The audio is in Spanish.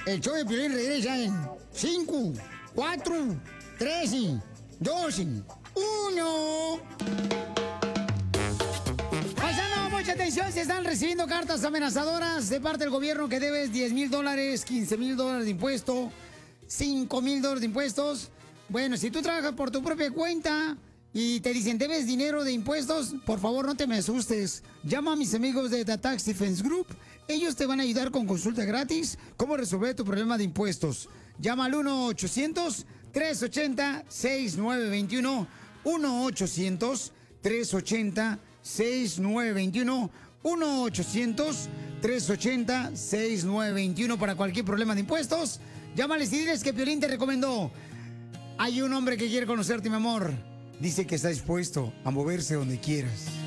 El show de Piolín regresa en 5, 4, 3, 2, 1. Paisano, mucha atención. Se están recibiendo cartas amenazadoras de parte del gobierno que debes $10,000, $15,000 de impuesto, $5,000 de impuestos. Bueno, si tú trabajas por tu propia cuenta y te dicen debes dinero de impuestos, por favor no te me asustes. Llama a mis amigos de The Tax Defense Group. Ellos te van a ayudar con consulta gratis cómo resolver tu problema de impuestos. Llama al 1-800-380-6921. 1-800-380-6921. 1-800-380-6921 para cualquier problema de impuestos. Llámales y diles que Piolín te recomendó. Hay un hombre que quiere conocerte, mi amor. Dice que está dispuesto a moverse donde quieras.